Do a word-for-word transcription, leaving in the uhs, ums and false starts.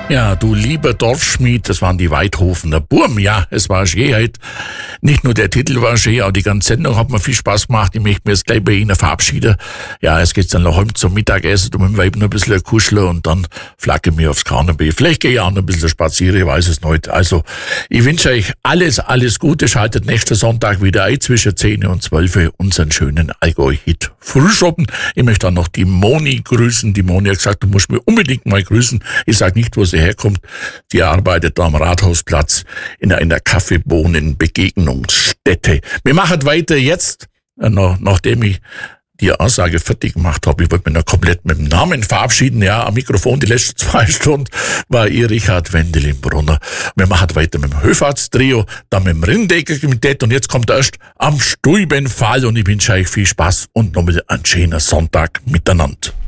Ja, du lieber Dorfschmied, das waren die Weidhofener Burm. Ja, es war schön heute. Nicht nur der Titel war schön, auch die ganze Sendung hat mir viel Spaß gemacht. Ich möchte mir jetzt gleich bei Ihnen verabschieden. Ja, es geht dann noch heim zum Mittagessen, und mit dem Weib noch ein bisschen kuscheln und dann flacke mir aufs Kanapee. Vielleicht gehe ich auch noch ein bisschen spazieren, ich weiß es nicht. Also, ich wünsche euch alles, alles Gute. Schaltet nächsten Sonntag wieder ein zwischen zehn und zwölf unseren schönen Allgäu-Hit Frühschoppen. Ich möchte dann noch die Moni grüßen. Die Moni hat gesagt, du musst mir unbedingt mal grüßen. Ich sag nicht, wo sie herkommt. Die arbeitet da am Rathausplatz in einer Kaffeebohnen-Begegnungsstätte. Wir machen weiter jetzt, äh, noch, nachdem ich die Ansage fertig gemacht habe. Ich wollte mich noch komplett mit dem Namen verabschieden. Ja, am Mikrofon die letzten zwei Stunden war ihr Richard Wendelin-Brunner. Wir machen weiter mit dem Höfahrtstrio, dann mit dem Rindecker-Quintett und jetzt kommt erst am Stuibenfall und ich wünsche euch viel Spaß und nochmal einen schönen Sonntag miteinander.